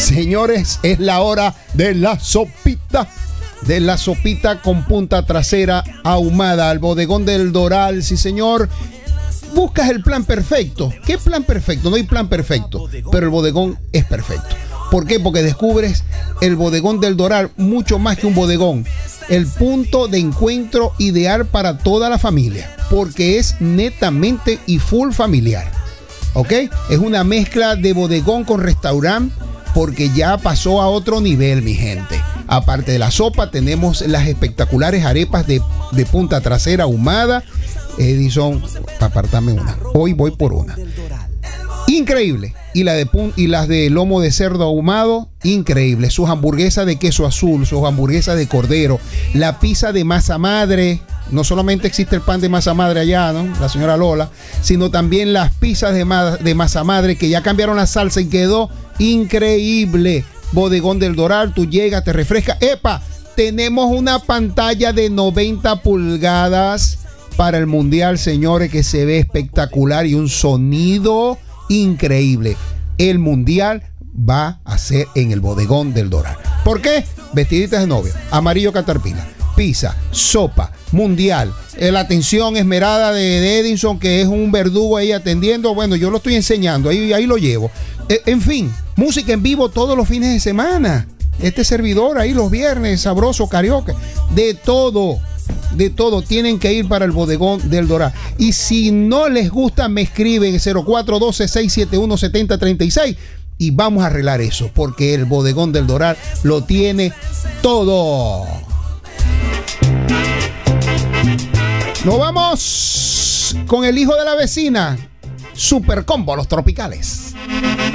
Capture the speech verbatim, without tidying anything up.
Señores, es la hora de la sopita. De la sopita con punta trasera ahumada al bodegón del Doral, sí señor. Buscas el plan perfecto. ¿Qué plan perfecto? No hay plan perfecto, pero el bodegón es perfecto. ¿Por qué? Porque descubres el bodegón del Doral mucho más que un bodegón. El punto de encuentro ideal para toda la familia, porque es netamente y full familiar. ¿Ok? Es una mezcla de bodegón con restaurante, porque ya pasó a otro nivel, mi gente. Aparte de la sopa, tenemos las espectaculares arepas de, de punta trasera ahumada. Edison, apartame una. Hoy voy por una. Increíble. Y, la de pun y las de lomo de cerdo ahumado, increíble. Sus hamburguesas de queso azul, sus hamburguesas de cordero, la pizza de masa madre. No solamente existe el pan de masa madre allá, ¿no? La señora Lola, sino también las pizzas de, ma de masa madre, que ya cambiaron la salsa y quedó increíble. Bodegón del Doral, tú llegas, te refresca. ¡Epa! Tenemos una pantalla de noventa pulgadas para el Mundial, señores, que se ve espectacular y un sonido increíble. El Mundial va a ser en el Bodegón del Doral. ¿Por qué? Vestiditas de novia, amarillo caterpillar, pizza, sopa, Mundial, eh, la atención esmerada de, de Edison, que es un verdugo ahí atendiendo. Bueno, yo lo estoy enseñando, ahí, ahí lo llevo. Eh, en fin, música en vivo todos los fines de semana. Este servidor ahí los viernes, sabroso, karaoke, de todo. De todo, tienen que ir para el Bodegón del Doral. Y si no les gusta, me escriben cero cuatro uno dos, seis siete uno, siete cero tres seis y vamos a arreglar eso, porque el Bodegón del Doral lo tiene todo. Nos vamos con el hijo de la vecina. Super combo, los tropicales.